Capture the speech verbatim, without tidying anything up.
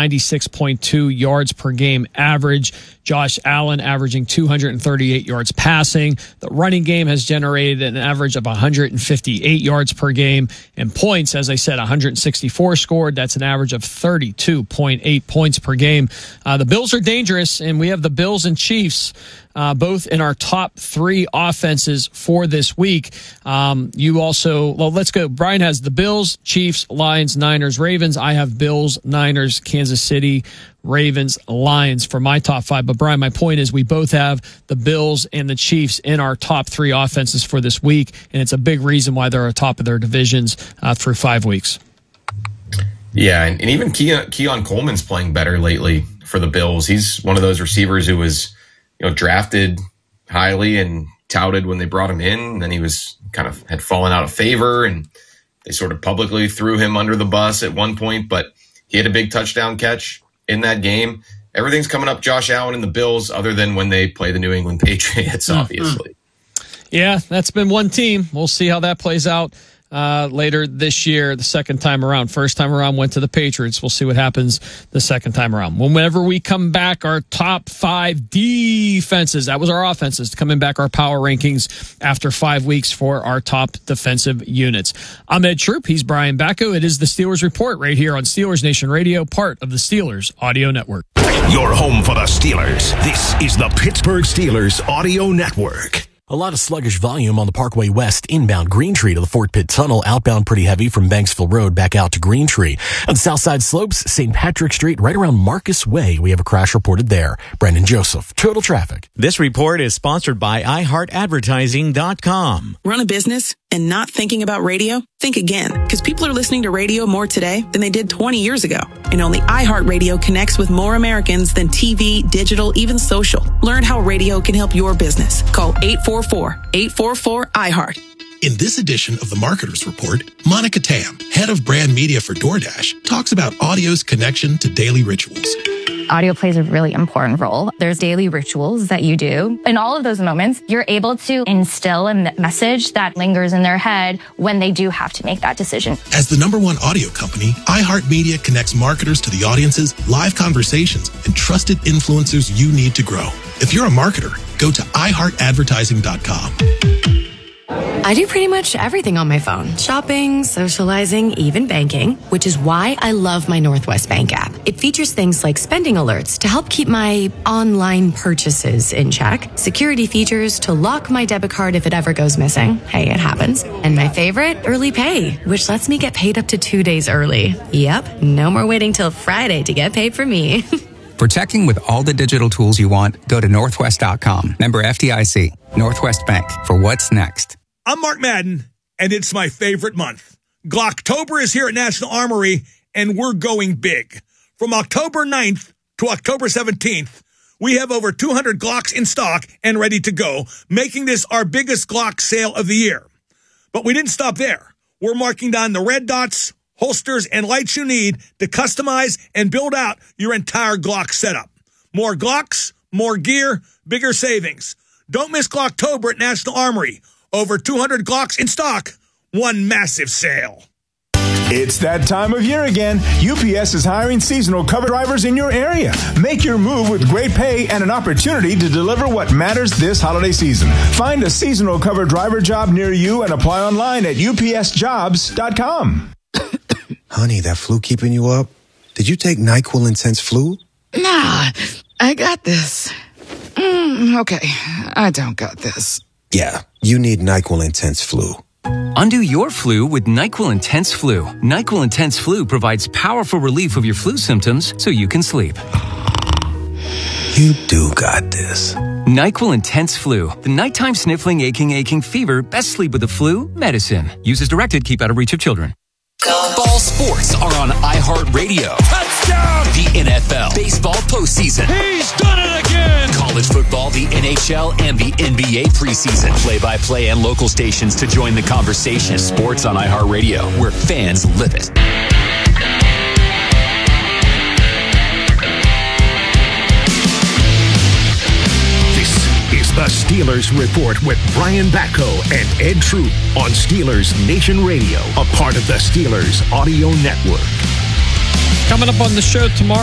ninety-six point two yards per game average. Josh Allen averaging two hundred thirty-eight yards passing. The running game has generated an average of one hundred fifty-eight yards per game. And points, as I said, one hundred sixty-four scored. That's an average of thirty-two point eight points per game. Uh, the Bills are dangerous, and we have the Bills and Chiefs Uh, both in our top three offenses for this week. Um, you also, well, let's go. Brian has the Bills, Chiefs, Lions, Niners, Ravens. I have Bills, Niners, Kansas City, Ravens, Lions for my top five. But Brian, my point is we both have the Bills and the Chiefs in our top three offenses for this week, and it's a big reason why they're atop of their divisions uh, through five weeks. Yeah, and, and even Keon, Keon Coleman's playing better lately for the Bills. He's one of those receivers who was, you know, drafted highly and touted when they brought him in. And then he was kind of had fallen out of favor, and they sort of publicly threw him under the bus at one point, but he had a big touchdown catch in that game. Everything's coming up Josh Allen and the Bills other than when they play the New England Patriots, obviously. Yeah, that's been one team. We'll see how that plays out uh, later this year, the second time around. First time around went to the Patriots. We'll see what happens the second time around. Whenever we come back, our top five defenses, that was our offenses, coming back our power rankings after five weeks for our top defensive units. I'm Ed Troop. He's Brian Bacco. It is the Steelers Report right here on Steelers Nation Radio, part of the Steelers Audio Network. Your home for the Steelers. This is the Pittsburgh Steelers Audio Network. A lot of sluggish volume on the Parkway West inbound Green Tree to the Fort Pitt Tunnel. Outbound pretty heavy from Banksville Road back out to Green Tree. On the south side slopes, Saint Patrick Street, right around Marcus Way, we have a crash reported there. Brandon Joseph, Total Traffic. This report is sponsored by i heart advertising dot com. Run a business and not thinking about radio? Think again, because people are listening to radio more today than they did twenty years ago. And only iHeartRadio connects with more Americans than T V, digital, even social. Learn how radio can help your business. Call eight four four, eight four four, I heart. In this edition of the Marketer's Report, Monica Tam, head of brand media for DoorDash, talks about audio's connection to daily rituals. Audio plays a really important role. There's daily rituals that you do. In all of those moments, you're able to instill a message that lingers in their head when they do have to make that decision. As the number one audio company, iHeartMedia connects marketers to the audiences, live conversations, and trusted influencers you need to grow. If you're a marketer, go to i heart advertising dot com. I do pretty much everything on my phone. Shopping, socializing, even banking, which is why I love my Northwest Bank app. It features things like spending alerts to help keep my online purchases in check, security features to lock my debit card if it ever goes missing. Hey, it happens. And my favorite, Early Pay, which lets me get paid up to two days early. Yep, no more waiting till Friday to get paid for me. For teching with all the digital tools you want, go to northwest dot com. Member F D I C. Northwest Bank. For what's next. I'm Mark Madden, and it's my favorite month. Glocktober is here at National Armory, and we're going big. From October ninth to October seventeenth, we have over two hundred Glocks in stock and ready to go, making this our biggest Glock sale of the year. But we didn't stop there. We're marking down the red dots, holsters, and lights you need to customize and build out your entire Glock setup. More Glocks, more gear, bigger savings. Don't miss Glocktober at National Armory. Over two hundred Glocks in stock, one massive sale. It's that time of year again. U P S is hiring seasonal cover drivers in your area. Make your move with great pay and an opportunity to deliver what matters this holiday season. Find a seasonal cover driver job near you and apply online at U P S jobs dot com. Honey, that flu keeping you up? Did you take NyQuil Intense Flu? Nah, I got this. Mm, okay, I don't got this. Yeah, you need NyQuil Intense Flu. Undo your flu with NyQuil Intense Flu. NyQuil Intense Flu provides powerful relief of your flu symptoms so you can sleep. You do got this. NyQuil Intense Flu. The nighttime sniffling, aching, aching fever. Best sleep with the flu medicine. Use as directed. Keep out of reach of children. Ball sports are on iHeartRadio. Touchdown! The N F L, baseball postseason. He's done it again! College football, the N H L, and the N B A preseason. Play-by-play and local stations to join the conversation. Sports on iHeartRadio, where fans live it. The Steelers Report with Brian Bacco and Ed Troop on Steelers Nation Radio, a part of the Steelers Audio Network. Coming up on the show tomorrow.